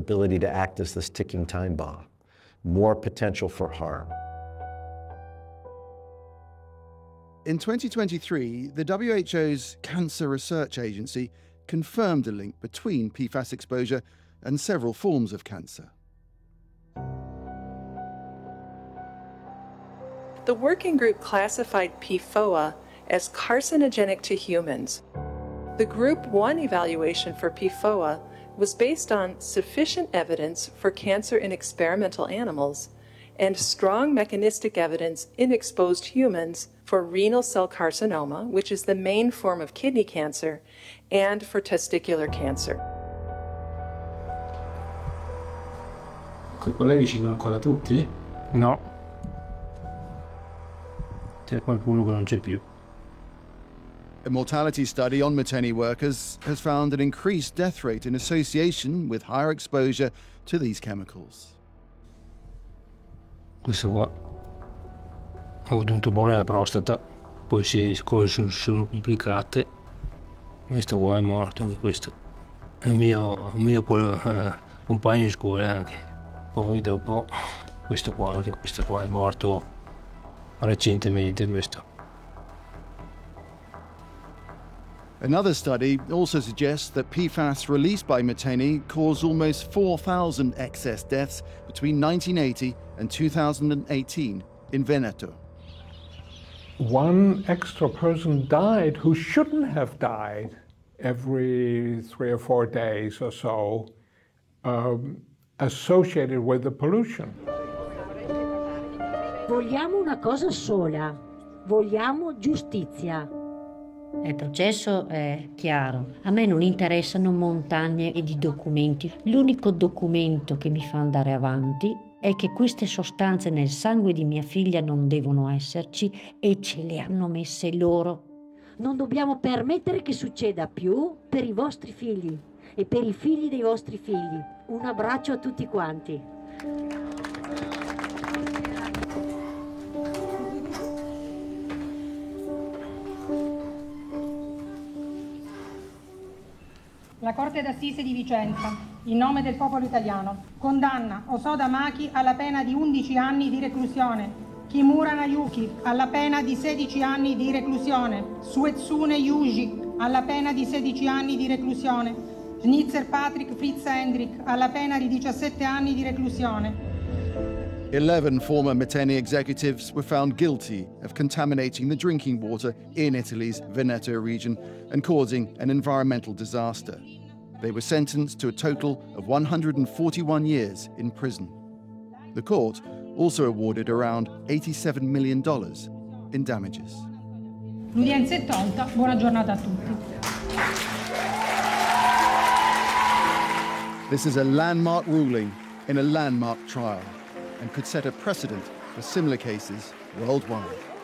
ability to act as this ticking time bomb, more potential for harm. In 2023, the WHO's Cancer Research Agency confirmed a link between PFAS exposure and several forms of cancer. The working group classified PFOA as carcinogenic to humans. The Group 1 evaluation for PFOA was based on sufficient evidence for cancer in experimental animals and strong mechanistic evidence in exposed humans for renal cell carcinoma, which is the main form of kidney cancer, and for testicular cancer. Quei colleghi ci sono ancora tutti? No. C'è qualcuno che non c'è più. A mortality study on Miteni workers has found an increased death rate in association with higher exposure to these chemicals. Questo qua ha avuto un tumore alla prostata, poi cose sono complicate. Questo qua è morto, anche questo è un mio compagno di scuola anche. Poi dopo questo qua è morto recentemente questo. Another study also suggests that PFAS released by Miteni caused almost 4,000 excess deaths between 1980 and 2018 in Veneto. One extra person died who shouldn't have died every 3 or 4 days or so, associated with the pollution. Vogliamo una cosa sola, vogliamo giustizia. Il processo è chiaro. A me non interessano montagne e di documenti. L'unico documento che mi fa andare avanti è che queste sostanze nel sangue di mia figlia non devono esserci e ce le hanno messe loro. Non dobbiamo permettere che succeda più per i vostri figli e per i figli dei vostri figli. Un abbraccio a tutti quanti. La Corte d'Assise di Vicenza, in nome del popolo italiano, condanna Osoda Maki alla pena di 11 anni di reclusione, Kimura Nayuki alla pena di 16 anni di reclusione, Suetsune Yuji alla pena di 16 anni di reclusione, Schnitzer Patrick Fritz Hendrik alla pena di 17 anni di reclusione. 11 former Miteni executives were found guilty of contaminating the drinking water in Italy's Veneto region and causing an environmental disaster. They were sentenced to a total of 141 years in prison. The court also awarded around $87 million in damages. L'udienza è tolta, buona giornata a tutti. This is a landmark ruling in a landmark trial and could set a precedent for similar cases worldwide.